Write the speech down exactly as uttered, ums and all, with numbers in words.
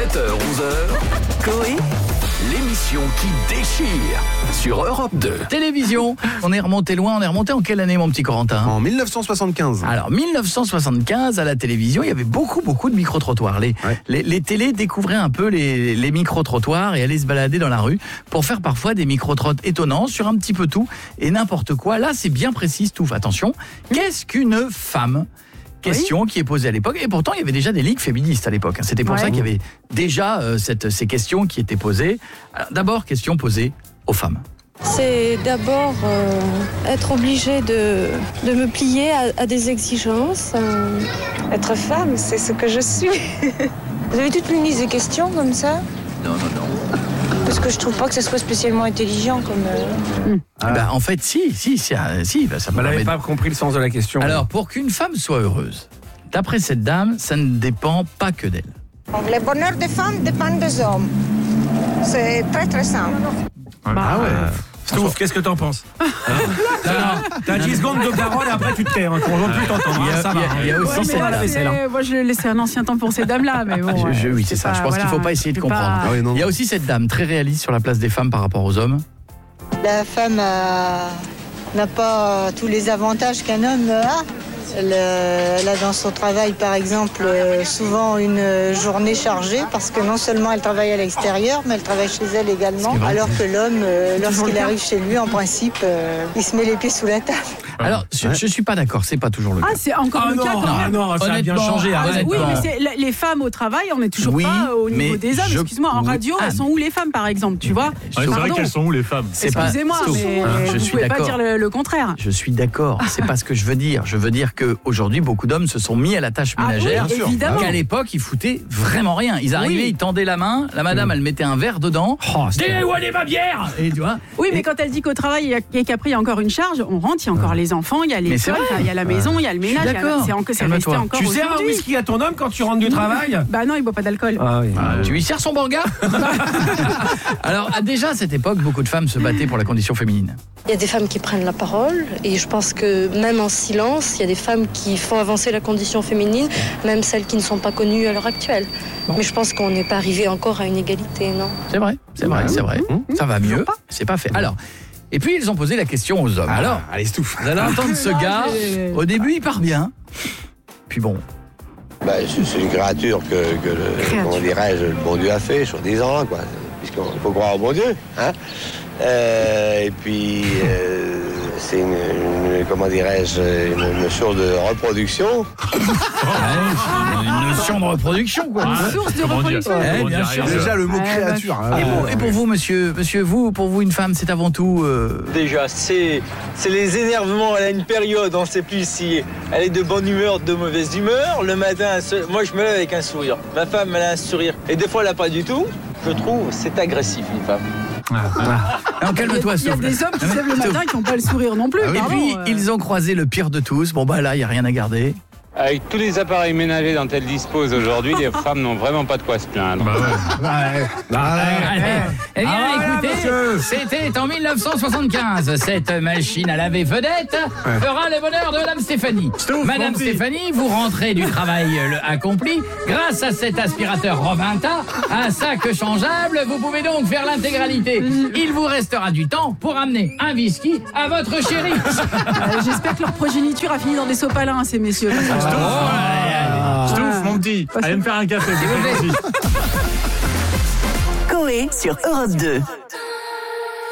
sept heures onze heures, Coé, l'émission qui déchire sur Europe deux. Télévision, on est remonté loin, on est remonté en quelle année mon petit Corentin ? En mille neuf cent soixante-quinze. Alors mille neuf cent soixante-quinze, à la télévision, il y avait beaucoup beaucoup de micro-trottoirs. Les, Ouais. les, les télés découvraient un peu les, les micro-trottoirs et allaient se balader dans la rue pour faire parfois des micro-trottes étonnants sur un petit peu tout et n'importe quoi. Là, c'est bien précis, tout. Attention, qu'est-ce qu'une femme ? Question qui est posée à l'époque. Et pourtant, il y avait déjà des ligues féministes à l'époque. C'était pour Ouais. ça qu'il y avait déjà euh, cette, ces questions qui étaient posées. Alors, d'abord, question posée aux femmes. C'est d'abord euh, être obligé de, de me plier à, à des exigences. euh. Être femme, c'est ce que je suis. Vous avez toute une liste de questions comme ça ? Non, non, non. Parce que je trouve pas que ce soit spécialement intelligent comme... euh, Ah bah, en fait, si, si, si, euh, si bah, ça me Elle n'avait permet de- pas compris le sens de la question. Alors, pour qu'une femme soit heureuse, d'après cette dame, ça ne dépend pas que d'elle. Le bonheur des femmes dépend des hommes. C'est très très simple. Ah ouais. Stouff, qu'est-ce que t'en penses T'as t'as dix secondes de parole et après tu te tais, hein, qu'on ne veut plus t'entendre. Il y a- hein, ça il y a- va. il y a hein. aussi Ouais, cette- c'est la vaisselle, hein. Moi, je laissais un ancien temps pour ces dames-là, mais bon. Je- je- euh, oui, c'est ça. Je pense qu'il ne faut pas essayer de comprendre. Ah oui, non. Il y a aussi cette dame très réaliste sur la place des femmes par rapport aux hommes. La femme a- n'a pas tous les avantages qu'un homme a. Elle, euh, elle a dans son travail, par exemple, euh, souvent une journée chargée parce que non seulement elle travaille à l'extérieur, mais elle travaille chez elle également. vrai. Alors que l'homme, euh, toujours lorsqu'il le cas. arrive chez lui, en principe, euh, il se met les pieds sous la table. Alors, je ne suis pas d'accord, c'est pas toujours le cas. Ah, c'est encore Ah le non, cas quand ah même. non, ça a bien Honnêtement, changé. Ah, arrête. oui, honnêtement. mais c'est, la- les femmes au travail, on n'est toujours Oui, pas au niveau mais des hommes. je- Excuse-moi, en oui. radio, Ah, elles sont où les femmes, par exemple, tu vois Ouais, c'est vrai Pardon. qu'elles sont où les femmes C'est pas- Excusez-moi, Stouff, mais hein, je vous suis pouvez pas d'accord. dire le, le contraire. Je suis d'accord, c'est pas ce que je veux dire. Je veux dire qu'aujourd'hui, beaucoup d'hommes se sont mis à la tâche Ah oui, ménagère. évidemment. Qu'à l'époque, ils foutaient vraiment rien. Ils arrivaient, Oui. ils tendaient la main, la madame, elle mettait un verre dedans. Oh, c'était- Dis, où elle est ma bière Et tu vois Oui, mais Et- quand elle dit qu'au travail, il y a- et qu'après, il y a encore une charge, on rentre, il y a encore les enfants, il y a Mais c'est l'école, vrai. il y a la maison, il y a le Je suis ménage. il y a- d'accord. C'est, encore, c'est Calme-toi. resté encore Tu sers un aujourd'hui. whisky à ton homme quand tu rentres du travail Bah non, il boit pas d'alcool. Ah oui. Tu lui sers son banga Alors, ah, déjà à cette époque, beaucoup de femmes se battaient pour la condition féminine. Il y a des femmes qui prennent la parole et je pense que même en silence, il y a des femmes qui font avancer la condition féminine, même celles qui ne sont pas connues à l'heure actuelle. Mais je pense qu'on n'est pas arrivé encore à une égalité, non ? C'est vrai, c'est vrai, c'est vrai. Ça va mieux, c'est pas fait. Alors, et puis ils ont posé la question aux hommes. Alors, allez, Stouff. vous allez entendre ce gars, j'ai- au début il part bien, puis bon, Bah, c'est c'est une créature que, que le, Créature. comment dirais-je, le bon Dieu a fait, soi-disant, quoi. Puisqu'il faut croire au bon Dieu, hein. Euh, et puis, euh, c'est une, une- comment dirais-je, une, une source de reproduction. une notion de reproduction quoi. Une source de Comment dire reproduction. Eh, Comment bien dire, sûr. rien. Déjà, le mot Ouais, créature. hein. Et pour, et pour vous monsieur, monsieur vous, pour vous une femme c'est avant tout euh, Déjà, c'est c'est les énervements. Elle a une période, on ne sait plus si elle est de bonne humeur, de mauvaise humeur. Le matin, elle se- moi je me lève avec un sourire. Ma femme, elle a un sourire. Et des fois, elle n'a pas du tout. Je trouve, c'est agressif, une femme. non, calme-toi Il y a Stouff. des hommes qui se lèvent le Stouff. matin qui n'ont pas le sourire non plus. Et pardon, puis euh. ils ont croisé le pire de tous. Bon bah là il y a rien à garder. Avec tous les appareils ménagers dont elles disposent aujourd'hui, les femmes n'ont vraiment pas de quoi se plaindre. Eh bien, écoutez, c'était en mille neuf cent soixante-quinze. Cette machine à laver vedette fera le bonheur de Madame Stéphanie. Madame Stéphanie, vous rentrez du travail le- accompli. Grâce à cet aspirateur Rovinta, un sac changeable, vous pouvez donc faire l'intégralité. Il vous restera du temps pour amener un whisky à votre chérie. Euh, J'espère que leur progéniture a fini dans des sopalins, ces messieurs. Stouff, mon petit, allez me faire un café. c'est pas gentil. Coé sur Europe deux.